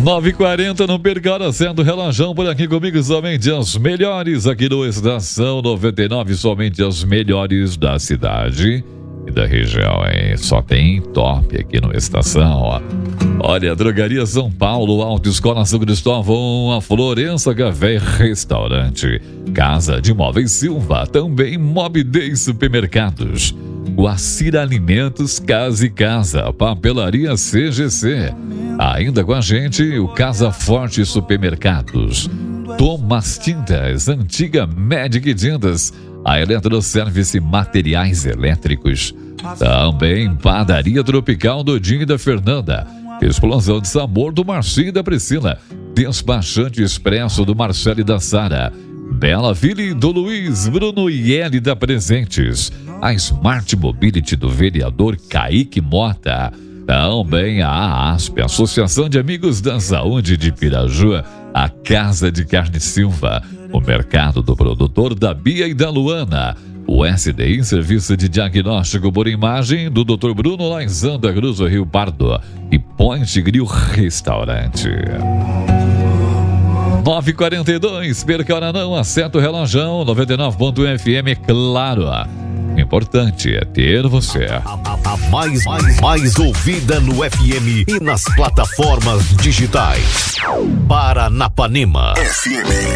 9h40, não perca a hora certa, relojão por aqui comigo, somente as melhores aqui no Estação 99, somente as melhores da cidade e da região, hein? Só tem top aqui no Estação, ó. Olha, Drogaria São Paulo, Autoescola São Cristóvão, a Florença Café e Restaurante, Casa de Móveis Silva, também Mobidei Supermercados, Guacira Alimentos, Casa e Casa, Papelaria CGC. Ainda com a gente, o Casa Forte Supermercados, Thomas Tintas, Antiga Medic Tintas, a Eletroservice Materiais Elétricos, também Padaria Tropical do Dinho e da Fernanda, Explosão de Sabor do Marcinho e da Priscila, Despachante Expresso do Marcelo e da Sara, Bela Ville do Luiz, Bruno e Eli da Presentes, a Smart Mobility do vereador Kaique Mota, também a ASP, Associação de Amigos da Saúde de Piraju, a Casa de Carne Silva, o Mercado do Produtor da Bia e da Luana, o SDI, Serviço de Diagnóstico por Imagem do Dr. Bruno lá em Santa Cruz do Rio Pardo, e Point Grill Restaurante. 9h42, perca a hora não, acerta o relojão, 99.FM, é claro. O importante é ter você. A mais ouvida no FM e nas plataformas digitais. Paranapanema FM.